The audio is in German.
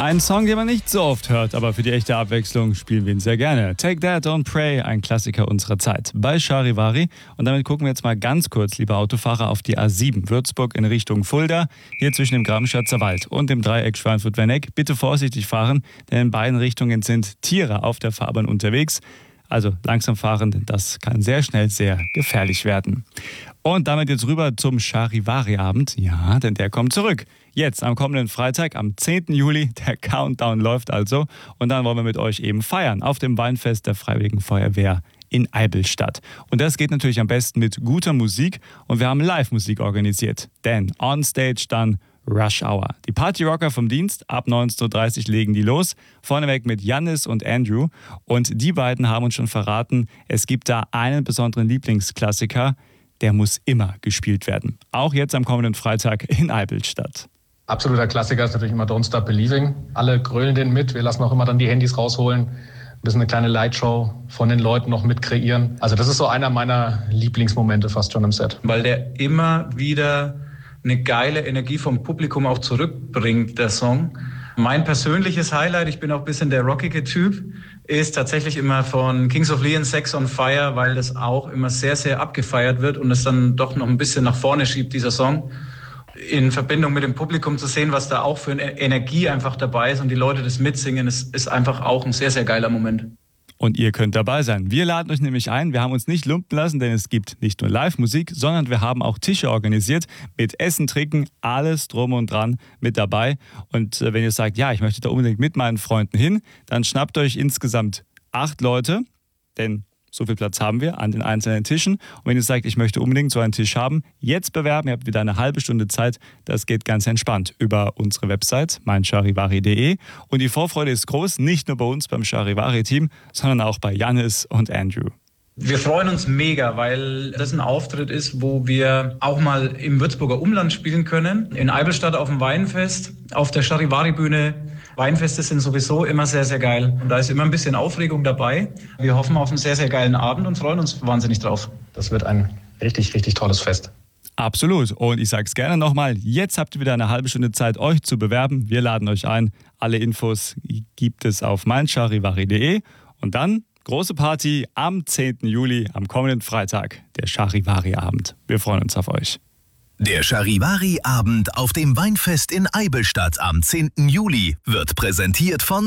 Ein Song, den man nicht so oft hört, aber für die echte Abwechslung spielen wir ihn sehr gerne. Take That, Don't Pray, ein Klassiker unserer Zeit bei Charivari. Und damit gucken wir jetzt mal ganz kurz, liebe Autofahrer, auf die A7 Würzburg in Richtung Fulda. Hier zwischen dem Grabenschatzer Wald und dem Dreieck Schweinfurt-Werneck. Bitte vorsichtig fahren, denn in beiden Richtungen sind Tiere auf der Fahrbahn unterwegs. Also langsam fahren, denn das kann sehr schnell sehr gefährlich werden. Und damit jetzt rüber zum Charivari-Abend. Ja, denn der kommt zurück. Jetzt am kommenden Freitag, am 10. Juli. Der Countdown läuft also. Und dann wollen wir mit euch eben feiern auf dem Weinfest der Freiwilligen Feuerwehr in Eibilstadt. Und das geht natürlich am besten mit guter Musik. Und wir haben Live-Musik organisiert. Denn on stage dann Rush Hour. Die Partyrocker vom Dienst, ab 19.30 Uhr legen die los. Vorneweg mit Yannis und Andrew. Und die beiden haben uns schon verraten, es gibt da einen besonderen Lieblingsklassiker, der muss immer gespielt werden. Auch jetzt am kommenden Freitag in Eibilstadt. Absoluter Klassiker ist natürlich immer Don't Stop Believing. Alle grölen den mit. Wir lassen auch immer dann die Handys rausholen. Ein bisschen eine kleine Lightshow von den Leuten noch mit kreieren. Also das ist so einer meiner Lieblingsmomente fast schon im Set. Weil der immer wieder eine geile Energie vom Publikum auch zurückbringt, der Song. Mein persönliches Highlight, ich bin auch ein bisschen der rockige Typ, ist tatsächlich immer von Kings of Leon Sex on Fire, weil das auch immer sehr, sehr abgefeiert wird und es dann doch noch ein bisschen nach vorne schiebt, dieser Song. In Verbindung mit dem Publikum zu sehen, was da auch für eine Energie einfach dabei ist und die Leute das mitsingen, ist einfach auch ein sehr, sehr geiler Moment. Und ihr könnt dabei sein. Wir laden euch nämlich ein. Wir haben uns nicht lumpen lassen, denn es gibt nicht nur Live-Musik, sondern wir haben auch Tische organisiert mit Essen, Trinken, alles drum und dran mit dabei. Und wenn ihr sagt, ja, ich möchte da unbedingt mit meinen Freunden hin, dann schnappt euch insgesamt 8 Leute, denn so viel Platz haben wir an den einzelnen Tischen. Und wenn ihr sagt, ich möchte unbedingt so einen Tisch haben, jetzt bewerben. Ihr habt wieder eine halbe Stunde Zeit. Das geht ganz entspannt über unsere Website meincharivari.de. Und die Vorfreude ist groß, nicht nur bei uns beim Charivari-Team, sondern auch bei Yannis und Andrew. Wir freuen uns mega, weil das ein Auftritt ist, wo wir auch mal im Würzburger Umland spielen können. In Eibilstadt auf dem Weinfest, auf der Charivari-Bühne. Weinfeste sind sowieso immer sehr, sehr geil. Und da ist immer ein bisschen Aufregung dabei. Wir hoffen auf einen sehr, sehr geilen Abend und freuen uns wahnsinnig drauf. Das wird ein richtig, richtig tolles Fest. Absolut. Und ich sage es gerne nochmal, jetzt habt ihr wieder eine halbe Stunde Zeit, euch zu bewerben. Wir laden euch ein. Alle Infos gibt es auf meincharivari.de. Und dann große Party am 10. Juli, am kommenden Freitag, der Charivari-Abend. Wir freuen uns auf euch. Der Charivari-Abend auf dem Weinfest in Eibilstadt am 10. Juli wird präsentiert von